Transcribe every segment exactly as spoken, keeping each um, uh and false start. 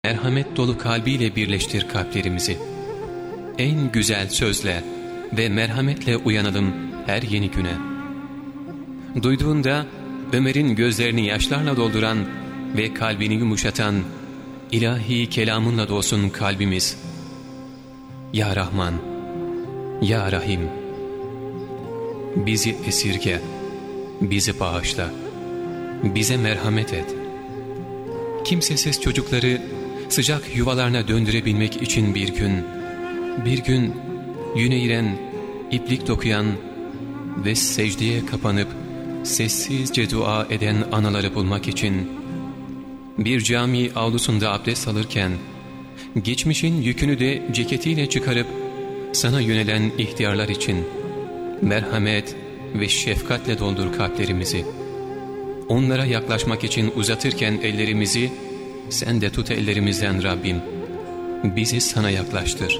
merhamet dolu kalbiyle birleştir kalplerimizi. En güzel sözle ve merhametle uyanalım her yeni güne. Duyduğunda Ömer'in gözlerini yaşlarla dolduran ve kalbini yumuşatan ilahi kelamınla dolsun kalbimiz. Ya Rahman, Ya Rahim, bizi esirge, bizi bağışla, bize merhamet et. Kimsesiz çocukları sıcak yuvalarına döndürebilmek için bir gün, bir gün yüneyren, iplik dokuyan ve secdeye kapanıp sessizce dua eden anaları bulmak için, bir cami avlusunda abdest alırken, geçmişin yükünü de ceketiyle çıkarıp sana yönelen ihtiyarlar için merhamet ve şefkatle doldur kalplerimizi. Onlara yaklaşmak için uzatırken ellerimizi, sen de tut ellerimizden Rabbim. Bizi sana yaklaştır.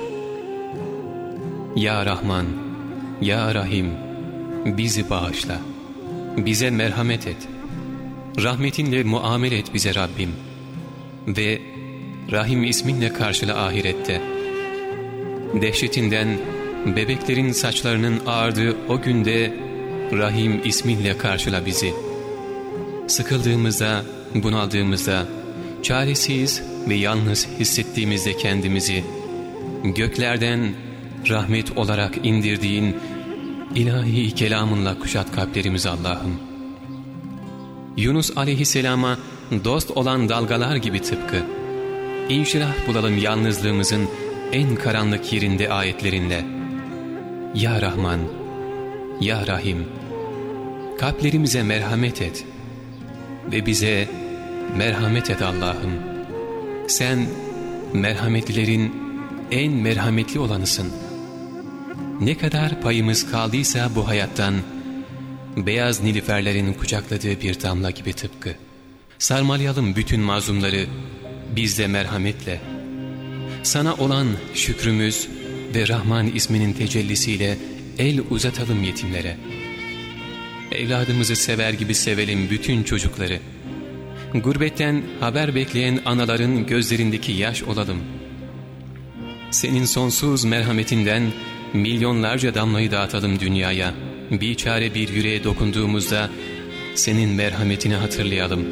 Ya Rahman, Ya Rahim, bizi bağışla. Bize merhamet et. Rahmetinle muamele et bize Rabbim. Ve Rahim isminle karşıla ahirette. Dehşetinden bebeklerin saçlarının ağardığı o günde Rahim isminle karşıla bizi. Sıkıldığımızda, bunaldığımızda, çaresiz ve yalnız hissettiğimizde kendimizi, göklerden rahmet olarak indirdiğin ilahi kelamınla kuşat kalplerimizi Allah'ım. Yunus aleyhisselama dost olan dalgalar gibi tıpkı, İnşirah bulalım yalnızlığımızın en karanlık yerinde ayetlerinle. Ya Rahman, Ya Rahim, kalplerimize merhamet et ve bize merhamet et Allah'ım. Sen merhametlilerin en merhametli olanısın. Ne kadar payımız kaldıysa bu hayattan, beyaz nilüferlerin kucakladığı bir damla gibi tıpkı, sarmalayalım bütün mazlumları bizde merhametle. Sana olan şükrümüz ve Rahman isminin tecellisiyle el uzatalım yetimlere. Evladımızı sever gibi sevelim bütün çocukları. Gurbetten haber bekleyen anaların gözlerindeki yaş olalım. Senin sonsuz merhametinden milyonlarca damlayı dağıtalım dünyaya. Biçare bir yüreğe dokunduğumuzda senin merhametini hatırlayalım.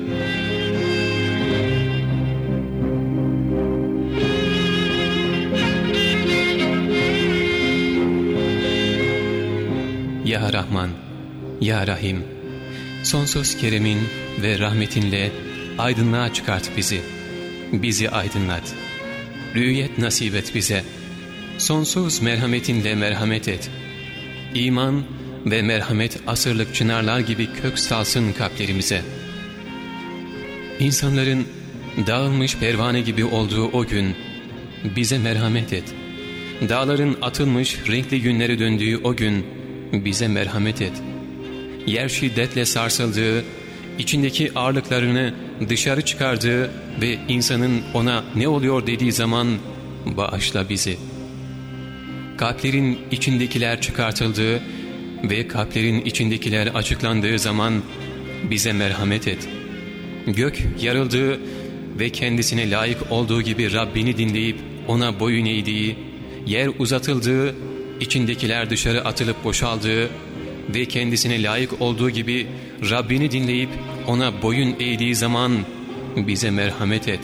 Ya Rahman, Ya Rahim, sonsuz keremin ve rahmetinle aydınlığa çıkart bizi. Bizi aydınlat. Rüyet nasip et bize. Sonsuz merhametinle merhamet et. İman ve merhamet asırlık çınarlar gibi kök salsın kalplerimize. İnsanların dağılmış pervane gibi olduğu o gün bize merhamet et. Dağların atılmış renkli günlere döndüğü o gün bize merhamet et. Yer şiddetle sarsıldığı, içindeki ağırlıklarını dışarı çıkardığı ve insanın ona ne oluyor dediği zaman bağışla bizi. Kalplerin içindekiler çıkartıldığı ve kalplerin içindekiler açıklandığı zaman bize merhamet et. Gök yarıldığı ve kendisine layık olduğu gibi Rabbini dinleyip ona boyun eğdiği, yer uzatıldığı, içindekiler dışarı atılıp boşaldığı ve kendisine layık olduğu gibi Rabbini dinleyip ona boyun eğdiği zaman bize merhamet et.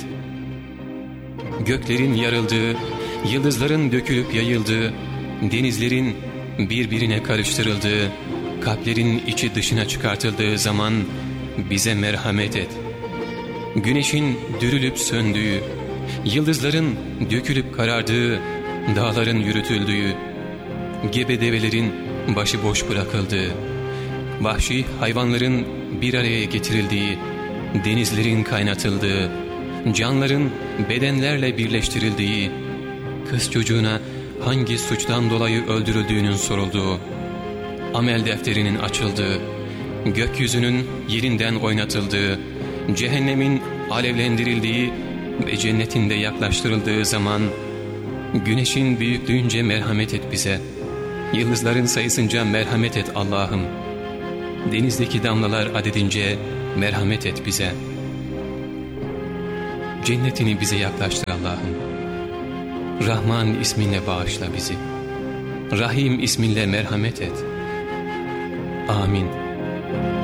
Göklerin yarıldığı, yıldızların dökülüp yayıldığı, denizlerin birbirine karıştırıldığı, kalplerin içi dışına çıkartıldığı zaman bize merhamet et. Güneşin dürülüp söndüğü, yıldızların dökülüp karardığı, dağların yürütüldüğü, gebe develerin başıboş bırakıldığı, vahşi hayvanların bir araya getirildiği, denizlerin kaynatıldığı, canların bedenlerle birleştirildiği, kız çocuğuna hangi suçtan dolayı öldürüldüğünün sorulduğu, amel defterinin açıldığı, gökyüzünün yerinden oynatıldığı, cehennemin alevlendirildiği ve cennetin de yaklaştırıldığı zaman güneşin büyüklüğünce merhamet et bize. Yıldızların sayısınca merhamet et Allah'ım. Denizdeki damlalar adedince merhamet et bize. Cennetini bize yaklaştır Allah'ım. Rahman isminle bağışla bizi. Rahim isminle merhamet et. Amin.